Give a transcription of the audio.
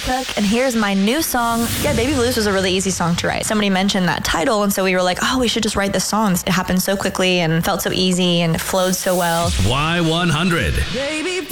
Cook, and here's my new song. Yeah, Baby Blues was a really easy song to write. Somebody mentioned that title, and so we were like, oh, we should just write this song. It happened so quickly and felt so easy and flowed so well. Y100. Baby